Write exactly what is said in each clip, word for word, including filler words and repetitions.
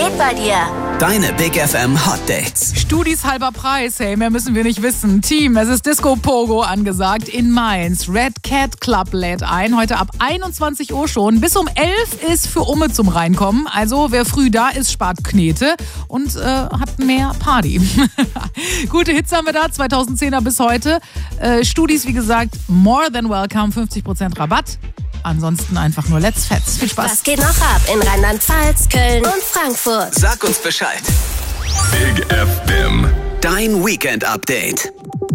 geht bei dir? Deine Big F M Hot Dates. Studis halber Preis, hey, mehr müssen wir nicht wissen. Team, es ist Disco Pogo angesagt in Mainz. Red Cat Club lädt ein, heute ab einundzwanzig Uhr schon. Bis um elf ist für Umme zum Reinkommen. Also wer früh da ist, spart Knete und äh, hat mehr Party. Gute Hits haben wir da, zweitausendzehner bis heute. Äh, Studis, wie gesagt, more than welcome, fünfzig Prozent Rabatt. Ansonsten einfach nur Let's Fetz. Viel Spaß. Was geht noch ab in Rheinland-Pfalz, Köln und Frankfurt? Sag uns Bescheid. Big F M. Dein Weekend-Update.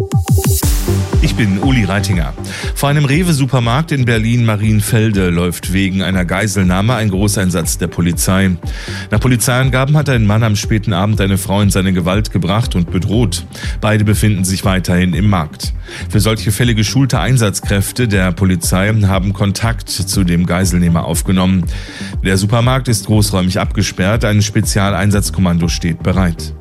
Ich bin Uli Reitinger. Vor einem Rewe-Supermarkt in Berlin-Marienfelde läuft wegen einer Geiselnahme ein Großeinsatz der Polizei. Nach Polizeiangaben hat ein Mann am späten Abend eine Frau in seine Gewalt gebracht und bedroht. Beide befinden sich weiterhin im Markt. Für solche Fälle geschulte Einsatzkräfte der Polizei haben Kontakt zu dem Geiselnehmer aufgenommen. Der Supermarkt ist großräumig abgesperrt, ein Spezialeinsatzkommando steht bereit.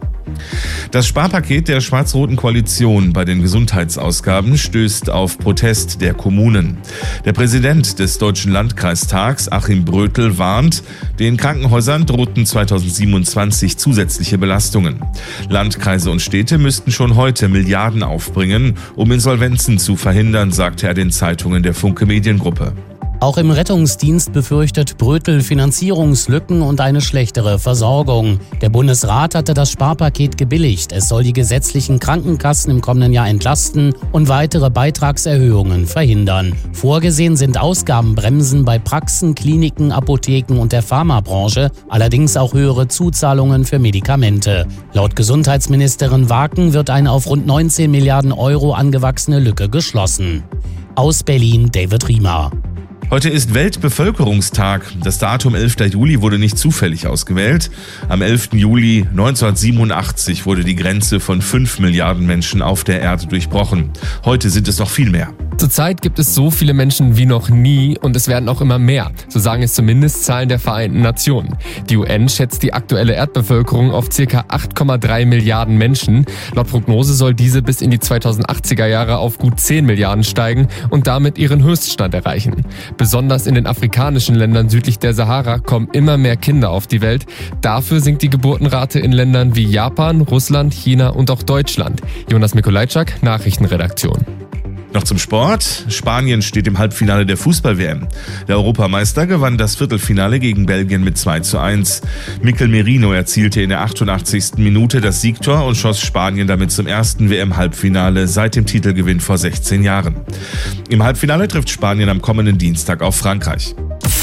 Das Sparpaket der schwarz-roten Koalition bei den Gesundheitsausgaben stößt auf Protest der Kommunen. Der Präsident des Deutschen Landkreistags, Achim Brötel, warnt, den Krankenhäusern drohten zweitausendsiebenundzwanzig zusätzliche Belastungen. Landkreise und Städte müssten schon heute Milliarden aufbringen, um Insolvenzen zu verhindern, sagte er den Zeitungen der Funke Mediengruppe. Auch im Rettungsdienst befürchtet Brötel Finanzierungslücken und eine schlechtere Versorgung. Der Bundesrat hatte das Sparpaket gebilligt. Es soll die gesetzlichen Krankenkassen im kommenden Jahr entlasten und weitere Beitragserhöhungen verhindern. Vorgesehen sind Ausgabenbremsen bei Praxen, Kliniken, Apotheken und der Pharmabranche, allerdings auch höhere Zuzahlungen für Medikamente. Laut Gesundheitsministerin Waken wird eine auf rund neunzehn Milliarden Euro angewachsene Lücke geschlossen. Aus Berlin David Riemer. Heute ist Weltbevölkerungstag. Das Datum elfter Juli wurde nicht zufällig ausgewählt. Am elften Juli neunzehnhundertsiebenundachtzig wurde die Grenze von fünf Milliarden Menschen auf der Erde durchbrochen. Heute sind es noch viel mehr. Zurzeit gibt es so viele Menschen wie noch nie und es werden auch immer mehr. So sagen es zumindest Zahlen der Vereinten Nationen. Die U N schätzt die aktuelle Erdbevölkerung auf ca. acht Komma drei Milliarden Menschen. Laut Prognose soll diese bis in die zweitausendachtziger Jahre auf gut zehn Milliarden steigen und damit ihren Höchststand erreichen. Besonders in den afrikanischen Ländern südlich der Sahara kommen immer mehr Kinder auf die Welt. Dafür sinkt die Geburtenrate in Ländern wie Japan, Russland, China und auch Deutschland. Jonas Mikolajczak, Nachrichtenredaktion. Noch zum Sport. Spanien steht im Halbfinale der Fußball-W M. Der Europameister gewann das Viertelfinale gegen Belgien mit zwei zu eins. Mikel Merino erzielte in der achtundachtzigsten Minute das Siegtor und schoss Spanien damit zum ersten W M-Halbfinale seit dem Titelgewinn vor sechzehn Jahren. Im Halbfinale trifft Spanien am kommenden Dienstag auf Frankreich.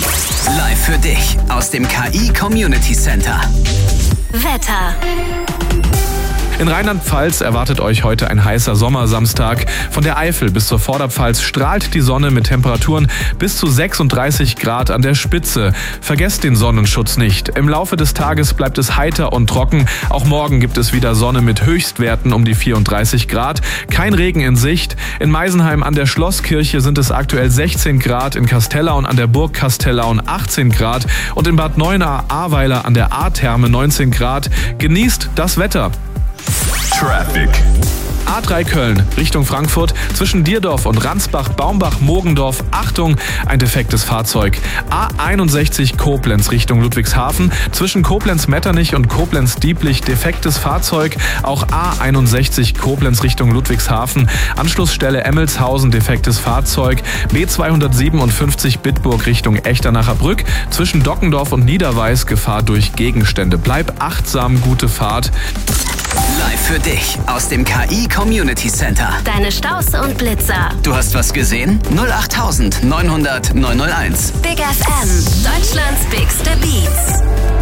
Live für dich aus dem K I Community Center. Wetter. In Rheinland-Pfalz erwartet euch heute ein heißer Sommersamstag. Von der Eifel bis zur Vorderpfalz strahlt die Sonne mit Temperaturen bis zu sechsunddreißig Grad an der Spitze. Vergesst den Sonnenschutz nicht. Im Laufe des Tages bleibt es heiter und trocken. Auch morgen gibt es wieder Sonne mit Höchstwerten um die vierunddreißig Grad. Kein Regen in Sicht. In Meisenheim an der Schlosskirche sind es aktuell sechzehn Grad, in Kastellaun an der Burg Kastellaun achtzehn Grad und in Bad Neuenahr-Ahrweiler an der Ahrtherme neunzehn Grad. Genießt das Wetter. Traffic. A drei Köln Richtung Frankfurt, zwischen Dierdorf und Ransbach-Baumbach-Mogendorf, Achtung, ein defektes Fahrzeug. A einundsechzig Koblenz Richtung Ludwigshafen, zwischen Koblenz-Metternich und Koblenz-Dieblich, defektes Fahrzeug. Auch A einundsechzig Koblenz Richtung Ludwigshafen, Anschlussstelle Emmelshausen, defektes Fahrzeug. B zweihundertsiebenundfünfzig Bitburg Richtung Echternacher Brück, zwischen Dockendorf und Niederweiß, Gefahr durch Gegenstände. Bleib achtsam, gute Fahrt. Live für dich aus dem K I Community Center. Deine Staus und Blitzer. Du hast was gesehen? null acht neunhundert neunhundert neunhunderteins. Big F M. Deutschlands bigste Beats.